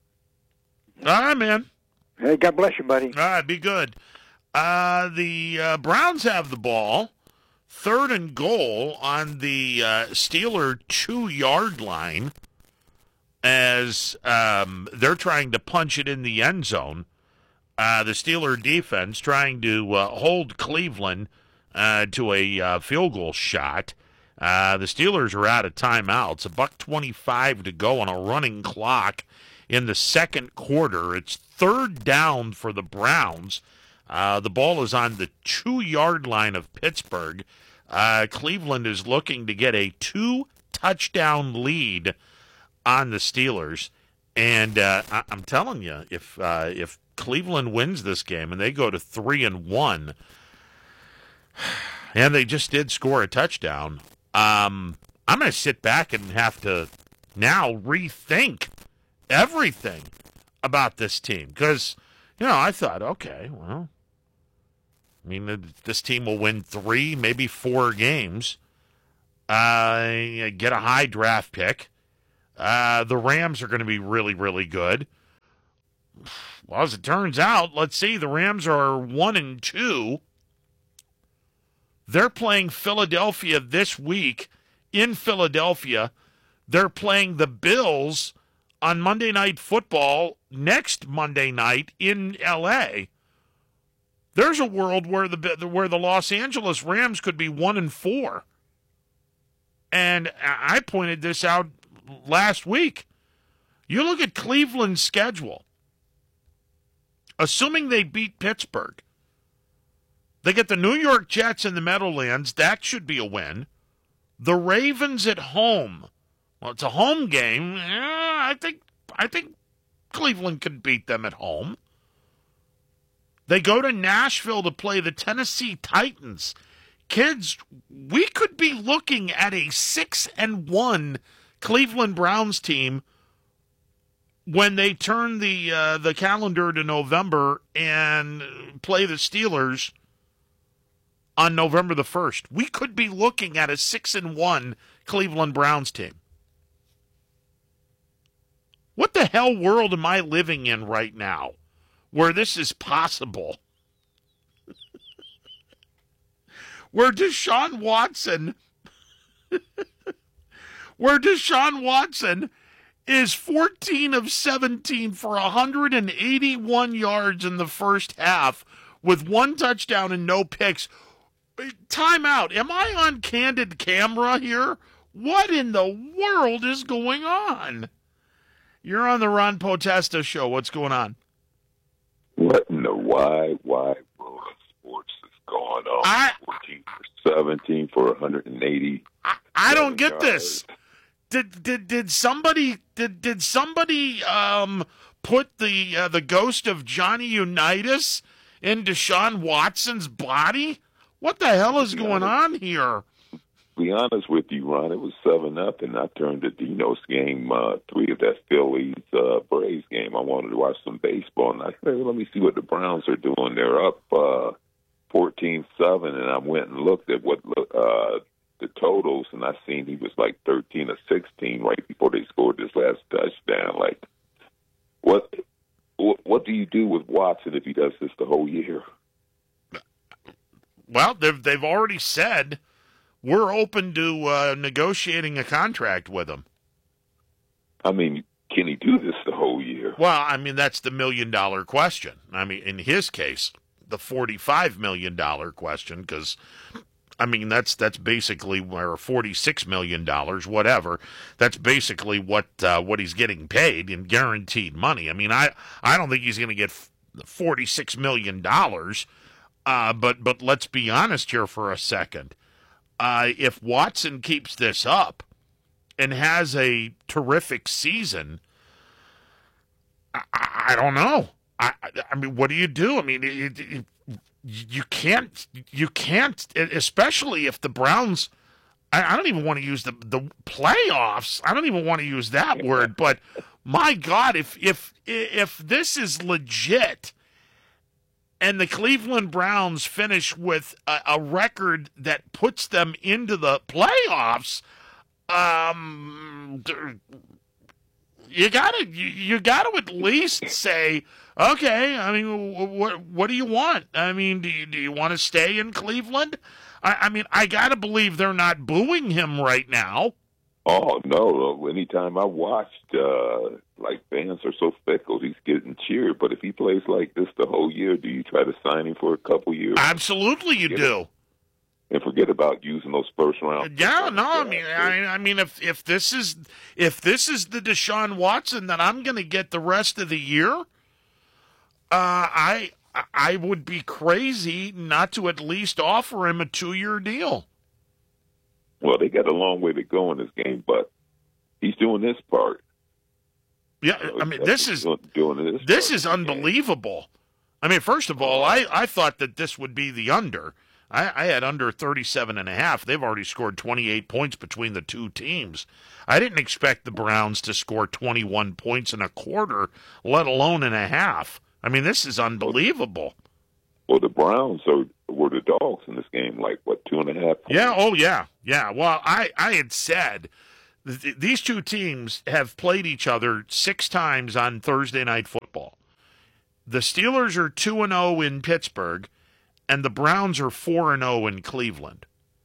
All right, man. Hey, God bless you, buddy. All right, be good. Uh, the uh, Browns have the ball. Third and goal on the uh, Steeler two-yard line as um, they're trying to punch it in the end zone. Uh, the Steeler defense trying to uh, hold Cleveland Uh, to a uh, field goal shot. Uh, the Steelers are out of timeouts. A buck twenty-five to go on a running clock in the second quarter. It's third down for the Browns. Uh, the ball is on the two-yard line of Pittsburgh. Uh, Cleveland is looking to get a two-touchdown lead on the Steelers. And uh, I- I'm telling you, if uh, if Cleveland wins this game and they go to three and one, and they just did score a touchdown, um, I'm going to sit back and have to now rethink everything about this team. Because, you know, I thought, okay, well, I mean, this team will win three, maybe four games, uh, get a high draft pick, Uh, the Rams are going to be really, really good. Well, as it turns out, let's see, the Rams are one and two. They're playing Philadelphia this week in Philadelphia. They're playing the Bills on Monday Night Football next Monday night in L A. There's a world where the where the Los Angeles Rams could be one and four. And I pointed this out last week. You look at Cleveland's schedule. Assuming they beat Pittsburgh, they get the New York Jets in the Meadowlands. That should be a win. The Ravens at home. Well, it's a home game. Eh, I think I think Cleveland could beat them at home. They go to Nashville to play the Tennessee Titans. Kids, we could be looking at a six and one Cleveland Browns team when they turn the uh, the calendar to November and play the Steelers on November the first. We could be looking at a six and one Cleveland Browns team. What the hell world am I living in right now where this is possible? Where Deshaun Watson where Deshaun Watson is fourteen of seventeen for one hundred eighty-one yards in the first half with one touchdown and no picks. Time out. Am I on candid camera here? What in the world is going on? You're on the Ron Potesta show. What's going on? What in the wide, wide world of sports is going on? I, fourteen for seventeen for one hundred eighty. I, I don't get this. Did did did somebody did did somebody um put the uh, the ghost of Johnny Unitas in Deshaun Watson's body? What the hell is going on here? To be honest with you, Ron, it was seven nothing. I turned to Dino's game uh, three of that Phillies uh, Braves game. I wanted to watch some baseball, and I said, "Let me see what the Browns are doing." They're up uh, fourteen seven, and I went and looked at what uh, the totals, and I seen he was like thirteen or sixteen right before they scored this last touchdown. Like, what? What, what do you do with Watson if he does this the whole year? Well, they've they've already said we're open to uh, negotiating a contract with him. I mean, can he do this the whole year? Well, I mean, that's the million-dollar question. I mean, in his case, the forty-five million dollars question, because, I mean, that's that's basically, or forty-six million dollars, whatever. That's basically what uh, what he's getting paid in guaranteed money. I mean, I, I don't think he's going to get forty-six million dollars, uh, but, but let's be honest here for a second. Uh, if Watson keeps this up and has a terrific season, I, I don't know. I, I mean, what do you do? I mean, it, it, you can't, you can't, especially if the Browns. I, I don't even want to use the the playoffs. I don't even want to use that word. But my God, if if if this is legit, and the Cleveland Browns finish with a, a record that puts them into the playoffs, um, you gotta you, you gotta at least say, okay. I mean, what what do you want? I mean, do you do you want to stay in Cleveland? I, I mean, I gotta believe they're not booing him right now. Oh no! Anytime I watched, uh, like fans are so fickle, he's getting cheered. But if he plays like this the whole year, do you try to sign him for a couple years? Absolutely, you do. It, and forget about using those first round. Yeah, no, I mean, I, I mean, if if this is if this is the Deshaun Watson that I'm going to get the rest of the year, uh, I I would be crazy not to at least offer him a two year deal. Well, they got a long way to go in this game, but he's doing this part. Yeah, so I mean, this is doing this. This is unbelievable. I mean, first of all, I, I thought that this would be the under. I, I had under thirty-seven and a half. They've already scored twenty-eight points between the two teams. I didn't expect the Browns to score twenty-one points in a quarter, let alone in a half. I mean, this is unbelievable. Well, the Browns are were the dogs in this game, like, what, two and a half points? Yeah, oh, yeah, yeah. Well, I, I had said th- these two teams have played each other six times on Thursday Night Football. The Steelers are two and oh in Pittsburgh, and the Browns are four and oh in Cleveland.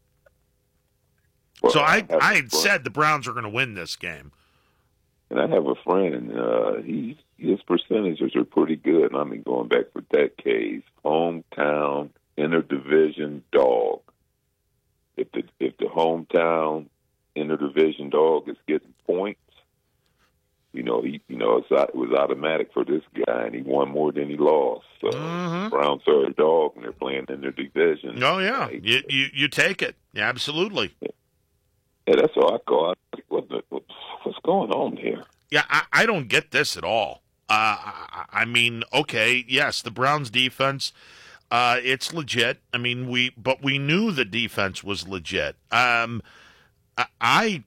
Well, so I, I, I had said the Browns are going to win this game. And I have a friend, and uh, he his percentages are pretty good. I mean, going back for decades, hometown, interdivision dog. If the if the hometown interdivision dog is getting points, you know, he you know it's, it was automatic for this guy, and he won more than he lost. So Mm-hmm. Browns are a dog, and they're playing in their division. Oh, yeah. Right? You, you you take it. Yeah, absolutely. Yeah, that's all I call it. What the, what, what's going on here? Yeah, I, I don't get this at all. Uh, I, I mean, okay, yes, the Browns defense, uh, it's legit. I mean, we but we knew the defense was legit. Um, I, I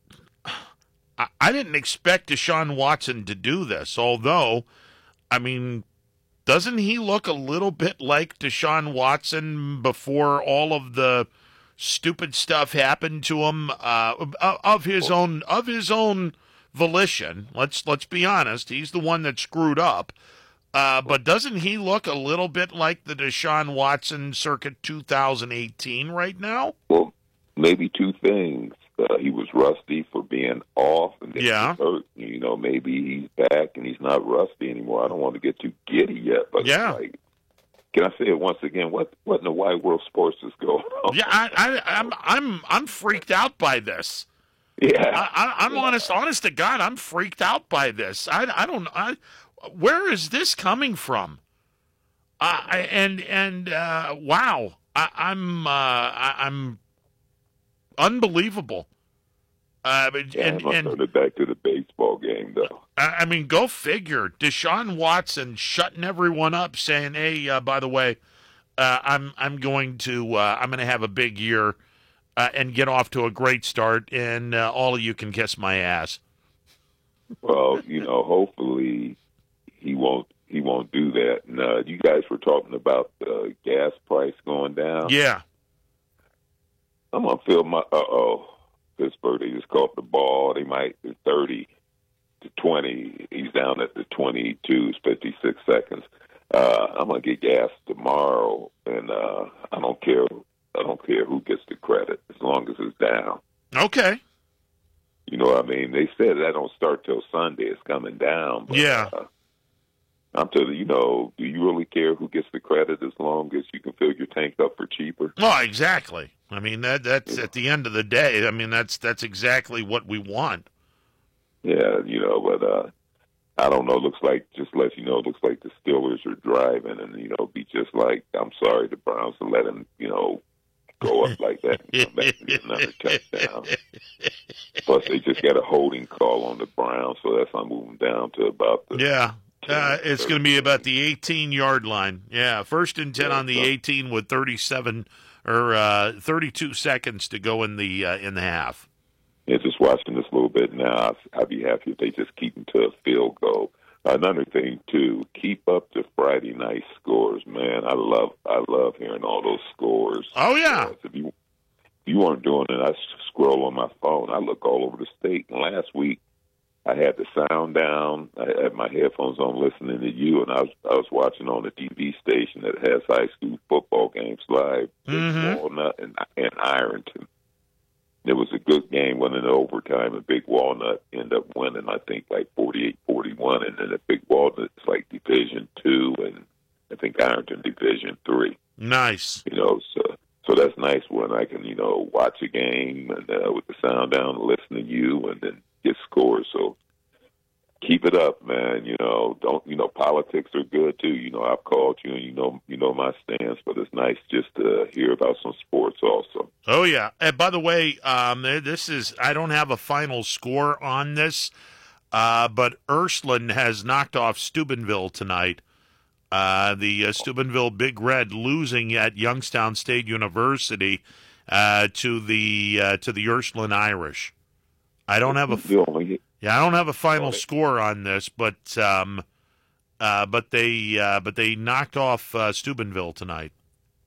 I didn't expect Deshaun Watson to do this, although, I mean, doesn't he look a little bit like Deshaun Watson before all of the stupid stuff happened to him uh, of his own of his own volition? Let's let's be honest. He's the one that screwed up. Uh, but doesn't he look a little bit like the Deshaun Watson circa two thousand eighteen right now? Well, maybe two things. Uh, he was rusty for being off, and then Yeah. he was hurt. You know, maybe he's back and he's not rusty anymore. I don't want to get too giddy yet, but Yeah. it's like, can I say it once again? What what in the wide world sports is going on? Yeah, I, I, I'm I'm I'm freaked out by this. Yeah, I, I, I'm honest, honest to God, I'm freaked out by this. I, I don't. I, where is this coming from? Uh, I, and and uh, wow, I, I'm uh, I, I'm unbelievable. Uh, but- Yeah, and I'm gonna and turn it back to the baseball game, though. I I mean, go figure. Deshaun Watson shutting everyone up, saying, "Hey, uh, by the way, uh, I'm I'm going to uh, I'm going to have a big year uh, and get off to a great start, and uh, all of you can kiss my ass." Well, you know, hopefully he won't he won't do that. And uh, you guys were talking about the gas price going down. Yeah. I'm gonna feel my uh oh. Pittsburgh, they just caught the ball. They might thirty to twenty. He's down at the twenty-two, fifty-six seconds. Uh, I'm gonna get gas tomorrow, and uh, I don't care. I don't care who gets the credit as long as it's down. Okay. You know what I mean? They said that don't start till Sunday. It's coming down. But, Yeah. Uh, I'm telling you, you know, do you really care who gets the credit as long as you can fill your tank up for cheaper? Well, exactly. I mean, that that's at the end of the day. I mean, that's that's exactly what we want. Yeah, you know, but uh, I don't know. Looks like, just let you know, looks like the Steelers are driving, and you know, be just like, I'm sorry, the Browns to let him, you know, go up like that and come back and get another touchdown. Plus, they just got a holding call on the Browns, so that's not moving down to about the Yeah. Uh, it's going to be about the eighteen-yard line. Yeah, first and ten on the eighteen with thirty-seven or uh, thirty-two seconds to go in the uh, in the half. Yeah, just watching this a little bit now, I'd be happy if they just keep them to a field goal. Another thing too, keep up the Friday night scores, man. I love, I love hearing all those scores. Oh yeah. Uh, if you if you weren't doing it, I scroll on my phone. I look all over the state. And last week, I had the sound down. I had my headphones on, listening to you, and I was I was watching on the T V station that has high school football games live. Mhm. Walnut and and Ironton. It was a good game, went into overtime, and Big Walnut ended up winning, I think, like forty-eight forty-one, and then the Big Walnut is like Division Two, and I think Ironton Division Three. Nice. You know, so so that's nice when I can, you know, watch a game and uh, with the sound down, and listen to you, and then get scores. So keep it up, man. You know, don't you know politics are good too. You know, I've called you, and you know, you know my stance, but it's nice just to hear about some sports also. Oh yeah. And by the way, um, this is I don't have a final score on this, uh, but Ursuline has knocked off Steubenville tonight. Uh, the uh, Steubenville Big Red losing at Youngstown State University uh, to the uh, to the Ursuline Irish. I don't have a yeah, I don't have a final score on this, but um, uh, but they uh, but they knocked off uh, Steubenville tonight.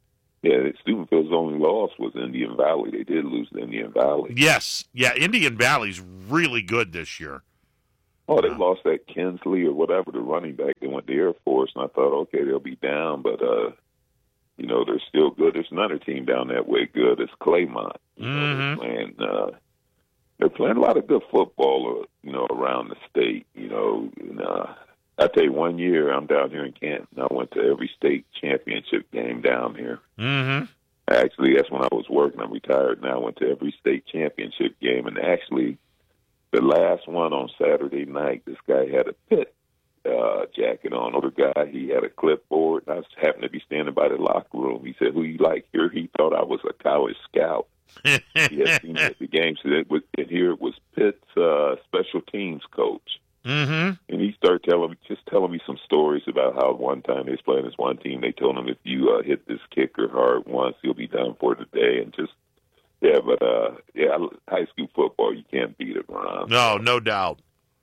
Yeah, Steubenville's only loss was Indian Valley. They did lose to Indian Valley. Yes, yeah, Indian Valley's really good this year. Oh, they lost that Kinsley or whatever, the running back. They went to Air Force, and I thought, okay, they'll be down, but, uh, you know, they're still good. There's another team down that way good. It's Claymont. You know, Mm-hmm. they're playing, uh, they're playing a lot of good football, uh, you know, around the state, you know. And, uh, I tell you, one year I'm down here in Canton. I went to every state championship game down here. Mm-hmm. Actually, that's when I was working. I'm retired now. I went to every state championship game, and actually, the last one on Saturday night, this guy had a Pitt uh, jacket on. Other guy, he had a clipboard. And I just happened to be standing by the locker room. He said, "Who you like here?" He thought I was a college scout. He had seen me at the game, so it was, and here it was Pitt's uh, special teams coach. Mm-hmm. And he started telling me, just telling me some stories about how one time they was playing this one team. They told him if you uh, hit this kicker hard once, you'll be done for the day. And just yeah, but uh, yeah, high school football, you can't beat it, Ron. No, no doubt.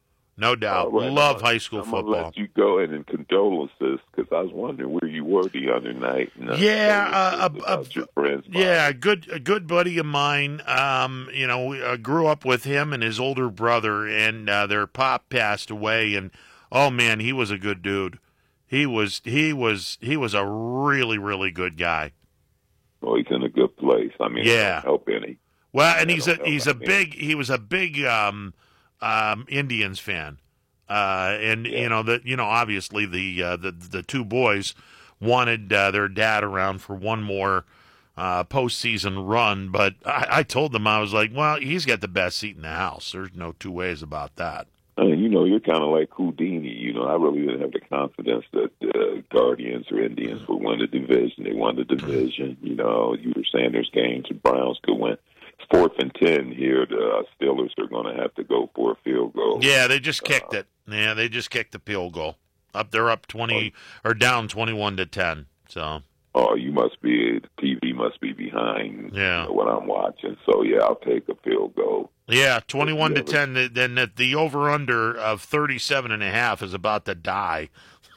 No doubt. Uh, right, Love uh, high school I'm football. gonna let you go in and condolences because I was wondering where you were the other night. And, uh, Yeah, uh, about uh, your friends. Yeah, a good a good buddy of mine. Um, you know, we uh, grew up with him and his older brother, and uh, their pop passed away. And oh man, he was a good dude. He was he was he was a really really good guy. Well, he's in a good place. I mean, Yeah. I don't help any. Well, and I he's a don't he's a help any. big he was a big um, um, Indians fan, uh, and you know that you know obviously the uh, the the two boys wanted uh, their dad around for one more uh, postseason run, but I, I told them I was like, well, he's got the best seat in the house. There's no two ways about that. Uh, you know, you're kind of like Houdini. You know, I really didn't have the confidence that uh, Guardians or Indians would win the division. They won the division. You know, you were saying there's games the Browns could win. It's fourth and ten here. The uh, Steelers are going to have to go for a field goal. Yeah, they just kicked it. Yeah, they just kicked the field goal. Up, they're up twenty or down twenty-one to ten. So. Oh, you must be, the T V must be behind Yeah. you know, what I'm watching. So, yeah, I'll take a field goal. Yeah, twenty-one to ten. Then the, the over under of thirty-seven and a half is about to die.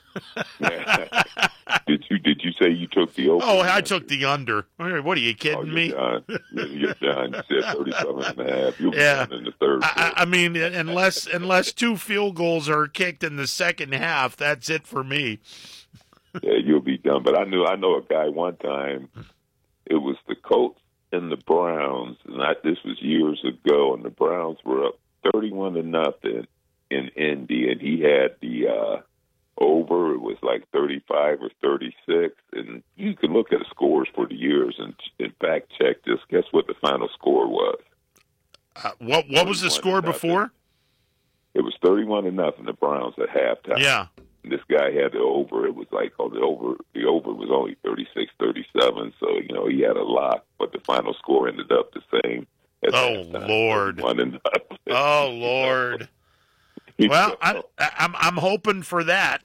Did you did you say you took the over? Oh, I took the under. What are you kidding Oh, you're me? done. You're done. You said thirty-seven and a half. You'll be Yeah. done in the third. I, I mean, unless unless two field goals are kicked in the second half, that's it for me. Yeah, you'll be done. But I knew I know a guy one time. It was the Colts and the Browns, and I, this was years ago, and the Browns were up thirty-one to nothing in Indy, and he had the uh, over. It was like thirty-five or thirty-six, and you can look at the scores for the years and in fact check this. Guess what the final score was? Uh, what what was the score before? It was thirty-one to nothing. The Browns at halftime. Yeah. And this guy had the over. It was like, oh, the over the over was only thirty-six thirty-seven, so, you know, he had a lock, but the final score ended up the same. At Oh, halftime, Lord. thirty-one to nothing. Oh, Lord. Well, I, I'm I'm hoping for that.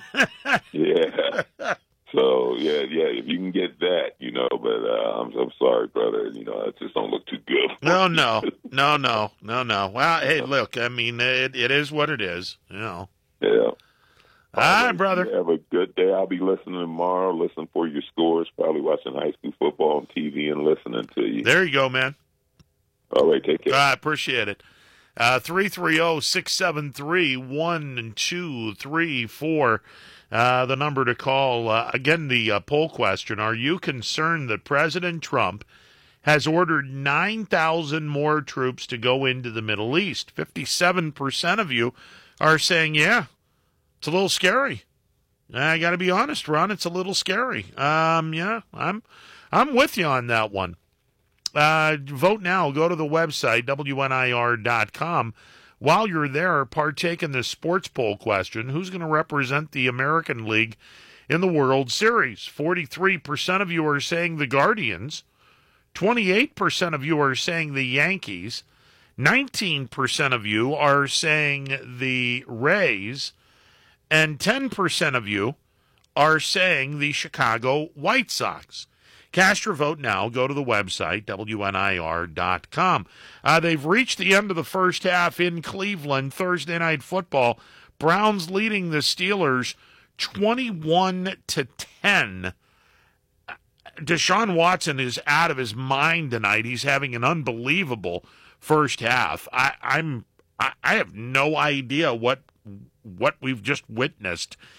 Yeah. So, yeah, yeah, if you can get that, you know, but uh, I'm I'm sorry, brother. You know, it just don't look too good. No, no, no, no, no, no. Well, hey, look, I mean, it, it is what it is, you know. Yeah. All right, brother. You have a good day. I'll be listening tomorrow, listening for your scores, probably watching high school football on T V and listening to you. There you go, man. All right, take care. I appreciate it. Uh, three three zero, six seven three, one two three four, uh, the number to call. Uh, again, the uh, poll question, are you concerned that President Trump has ordered nine thousand more troops to go into the Middle East? fifty-seven percent of you are saying, yeah, it's a little scary. I got to be honest, Ron, it's a little scary. Um, yeah, I'm, I'm with you on that one. Uh, vote now. Go to the website, W N I R dot com. While you're there, partake in the sports poll question. Who's going to represent the American League in the World Series? forty-three percent of you are saying the Guardians. twenty-eight percent of you are saying the Yankees. nineteen percent of you are saying the Rays. And ten percent of you are saying the Chicago White Sox. Cast your vote now. Go to the website, W N I R dot com. Uh, they've reached the end of the first half in Cleveland. Thursday Night Football. Browns leading the Steelers twenty-one to ten. Deshaun Watson is out of his mind tonight. He's having an unbelievable first half. I, I'm I, I have no idea what what we've just witnessed